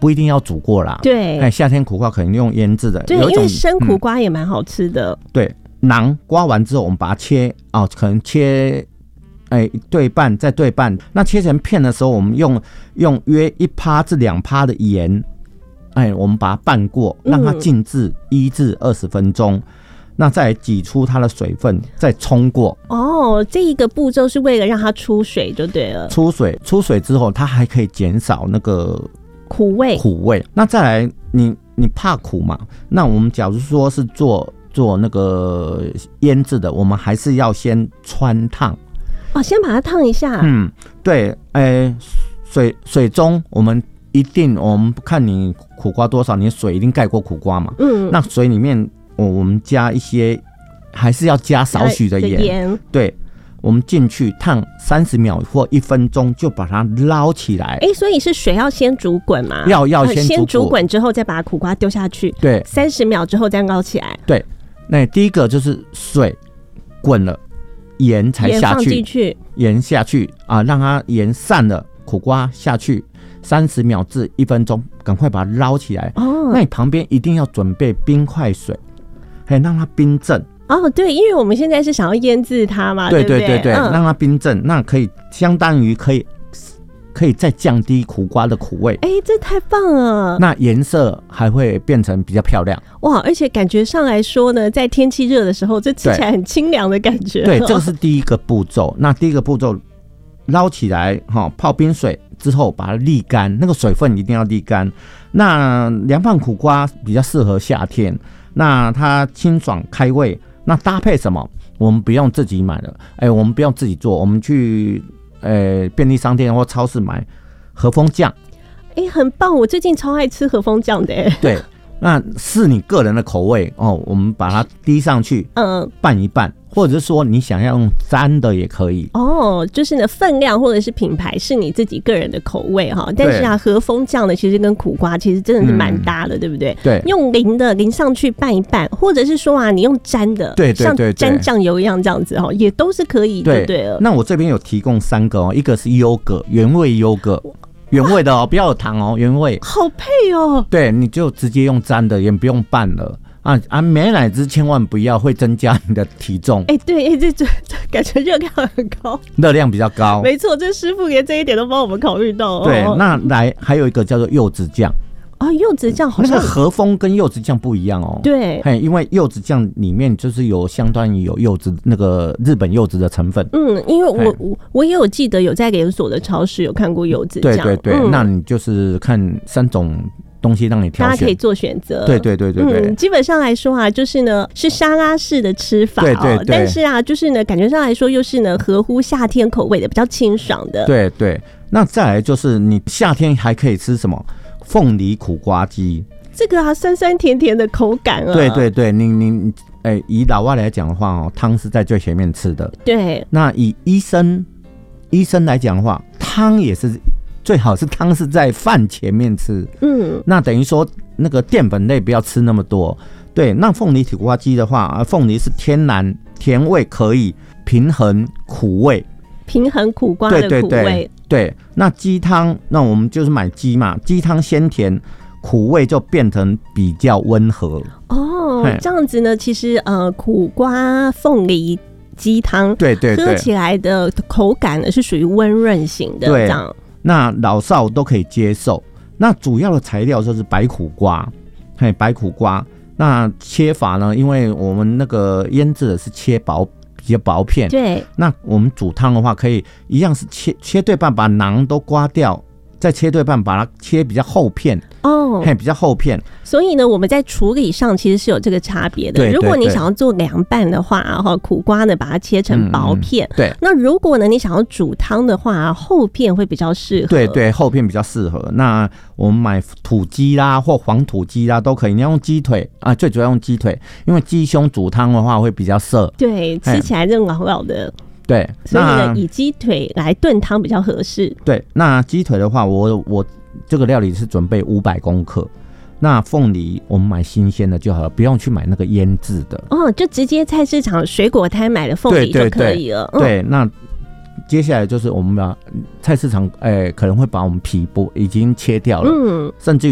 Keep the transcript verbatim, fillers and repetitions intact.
不一定要煮过啦。 对， 哎，夏天苦瓜可能用腌制的。 对，因为生苦瓜也蛮好吃的。 嗯、对，囊刮完之后，我们把它切哦，可能切。哎，对半再对半，那切成片的时候，我们用用约一趴至两趴的盐，哎，我们把它拌过，让它静置一至二十分钟，嗯、那再挤出它的水分，再冲过。 哦，这一个步骤是为了让它出水就对了。 出水，出水之后，它还可以减少那个苦味。 苦味。那再来，你你怕苦嘛？那我们假如说是做做那个腌制的，我们还是要先汆烫。 哦，先把它烫一下。 嗯，对，诶，水水中我们一定，我们看你苦瓜多少，你的水一定盖过苦瓜嘛。嗯，那水里面我我们加一些，还是要加少许的盐。盐对，我们进去烫三十秒或一分钟，就把它捞起来。 哎、欸，所以是水要先煮滚吗？ 要要先煮滚， 先煮滚之后再把苦瓜丢下去。 对， 三十秒之后再捞起来。 对，那第一个就是水滚了。盐才下去， 盐放进去， 盐下去啊，让它盐散了，苦瓜下去，三十秒至一分钟，赶快把它捞起来。哦，那你旁边一定要准备冰块水，还让它冰镇。 哦，对，因为我们现在是想要腌制它嘛， 对对对对对， 嗯、 让它冰镇，那可以相当于可以可以再降低苦瓜的苦味。 哎，这太棒了！ 那颜色还会变成比较漂亮。 哇，而且感觉上来说呢，在天气热的时候，这吃起来很清凉的感觉。 对，这个是第一个步骤。那第一个步骤，捞起来哈，泡冰水之后把它沥干，那个水分一定要沥干。那凉拌苦瓜比较适合夏天，那它清爽开胃。那搭配什么？我们不用自己买了，哎，我们不用自己做，我们去呃便利商店或超市买和风酱。 哎，很棒！我最近超爱吃和风酱的。 对。那是你个人的口味哦，我们把它滴上去，嗯，拌一拌，或者是说你想要用沾的也可以哦，就是呢分量或者是品牌是你自己个人的口味哈。但是啊，和风酱呢其实跟苦瓜其实真的是蛮搭的，嗯、对不对？ 对， 用淋的淋上去拌一拌，或者是说啊，你用沾的， 对对 对, 对， 像沾酱油一样这样子哈，也都是可以的，对对了。 那我这边有提供三个哦，一个是优格原味优格。原味的哦，不要有糖哦，原味好配哦。 对，你就直接用沾的，也不用拌了啊啊！美乃滋千万不要，会增加你的体重。 哎、欸，对，哎、欸，这这感觉热量很高， 热量比较高。 没错，这师傅连这一点都帮我们考虑到。 对， 哦、 那来还有一个叫做柚子酱。 啊、哦，柚子酱好像那个和风跟柚子酱不一样哦。 对， 因为柚子酱里面就是有相当于有柚子那个日本柚子的成分。 嗯，因为我我我也有记得有在连锁的超市有看过柚子酱。 对对对，嗯、那你就是看三种东西让你挑选， 大家可以做选择。 对对对对对、 嗯，基本上来说啊，就是呢是沙拉式的吃法、哦， 对对对， 但是啊，就是呢感觉上来说又是呢合乎夏天口味的，比较清爽的。 对对，那再来就是你夏天还可以吃什么？凤梨苦瓜鸡， 这个啊酸酸甜甜的口感啊。 对对对，你你哎、欸，以老外来讲的话哦，汤是在最前面吃的。 对， 那以医生医生来讲的话，汤也是最好是汤是在饭前面吃。嗯，那等于说那个淀粉类不要吃那么多。对，那凤梨苦瓜鸡的话，凤梨是天然甜味，可以平衡苦味。 平衡苦瓜的苦味。对对对对，那鸡汤，那我们就是买鸡嘛，鸡汤鲜甜，苦味就变成比较温和。 哦，这样子呢，其实呃，苦瓜凤梨鸡汤， 对对对， 喝起来的口感呢是属于温润型的， 对， 这样。 那老少都可以接受。那主要的材料就是白苦瓜，嘿，白苦瓜。那切法呢？因为我们那个腌制的是切薄。比较薄片， 对。 那我们煮汤的话，可以一样是切切对半，把囊都刮掉，再切对半，把它切比较厚片。哦，嘿，比较厚片。 所以呢，我们在处理上其实是有这个差别的。 对对对， 如果你想要做凉拌的话，哈，苦瓜呢把它切成薄片。 嗯、对。 那如果呢你想要煮汤的话，厚片会比较适合。 对对，厚片比较适合。那我们买土鸡啦或黄土鸡啦都可以，你要用鸡腿啊，最主要用鸡腿，因为鸡胸煮汤的话会比较涩。 对，吃起来就老老的。 对， 所以呢，以鸡腿来炖汤比较合适。 对，那鸡腿的话，我我这个料理是准备五百公克。那凤梨我们买新鲜的就好了，不用去买那个腌制的。 哦，就直接菜市场水果摊买的凤梨就可以了。 对, 对, 对, 对、嗯，那接下来就是我们把菜市场，哎、欸，可能会把我们皮剥已经切掉了，嗯，甚至